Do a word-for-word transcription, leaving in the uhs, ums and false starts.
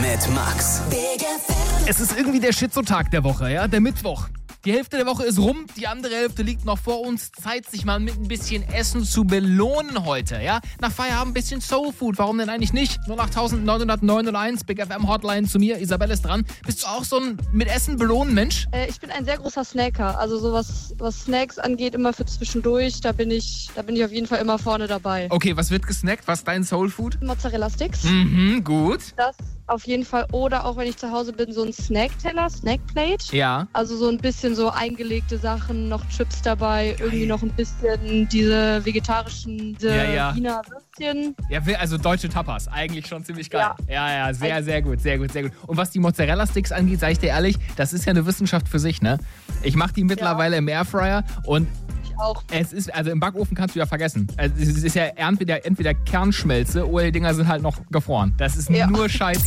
mit Max. Es ist irgendwie der Schizotag der Woche, ja, der Mittwoch. Die Hälfte der Woche ist rum, die andere Hälfte liegt noch vor uns. Zeit, sich mal mit ein bisschen Essen zu belohnen heute, ja? Nach Feierabend ein bisschen Soulfood, warum denn eigentlich nicht? null acht neun null neun null eins, Big F M Hotline zu mir, Isabelle ist dran. Bist du auch so ein mit Essen belohnen Mensch? Äh, ich bin ein sehr großer Snacker, also so was, was Snacks angeht, immer für zwischendurch, da bin ich, da bin ich auf jeden Fall immer vorne dabei. Okay, was wird gesnackt? Was ist dein Soulfood? Mozzarella-Sticks. Mhm, gut. Das auf jeden Fall. Oder auch wenn ich zu Hause bin, so ein Snackteller, Snackplate. Ja. Also so ein bisschen so eingelegte Sachen, noch Chips dabei, irgendwie Geil. noch ein bisschen diese vegetarischen, diese Ja, ja. Wiener Würstchen. Ja, also deutsche Tapas, eigentlich schon ziemlich geil. Ja. Ja, ja, sehr, sehr gut, sehr gut, sehr gut. Und was die Mozzarella-Sticks angeht, sage ich dir ehrlich, das ist ja eine Wissenschaft für sich, ne? Ich mache die mittlerweile im Airfryer und Ich auch. es ist, also im Backofen kannst du ja vergessen. Also es ist ja entweder, entweder Kernschmelze oder die Dinger sind halt noch gefroren. Das ist Ja. nur Scheiße.